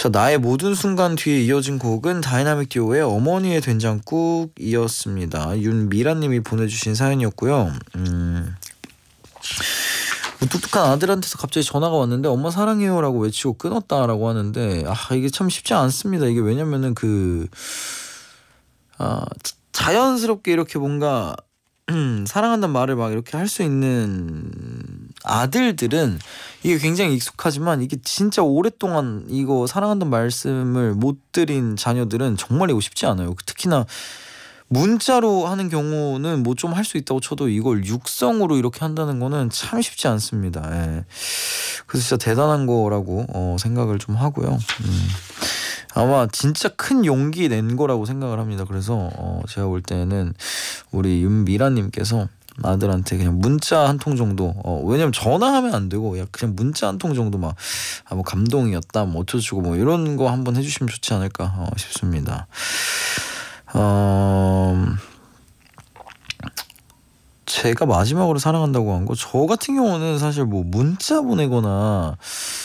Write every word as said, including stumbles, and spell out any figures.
자, 나의 모든 순간 뒤에 이어진 곡은 다이나믹 듀오의 어머니의 된장국이었습니다. 윤미라님이 보내주신 사연이었고요. 음, 무뚝뚝한 아들한테서 갑자기 전화가 왔는데 엄마 사랑해요라고 외치고 끊었다라고 하는데, 아 이게 참 쉽지 않습니다. 이게 왜냐면은 그 아, 자연스럽게 이렇게 뭔가 음, 사랑한다는 말을 막 이렇게 할 수 있는 아들들은 이게 굉장히 익숙하지만, 이게 진짜 오랫동안 이거 사랑한다는 말씀을 못 드린 자녀들은 정말 이거 쉽지 않아요. 특히나 문자로 하는 경우는 뭐 좀 할 수 있다고 쳐도 이걸 육성으로 이렇게 한다는 거는 참 쉽지 않습니다. 예. 그래서 진짜 대단한 거라고 어, 생각을 좀 하고요. 음. 아마 진짜 큰 용기 낸 거라고 생각을 합니다. 그래서 어, 제가 볼 때는 우리 윤미라님께서 아들한테 그냥 문자 한 통 정도, 어, 왜냐면 전화하면 안 되고 야 그냥 문자 한 통 정도 막 아, 뭐 감동이었다 뭐 어쩌고저쩌고 뭐 이런 거 한번 해주시면 좋지 않을까 어, 싶습니다. 어, 제가 마지막으로 사랑한다고 한 거, 저 같은 경우는 사실 뭐 문자 보내거나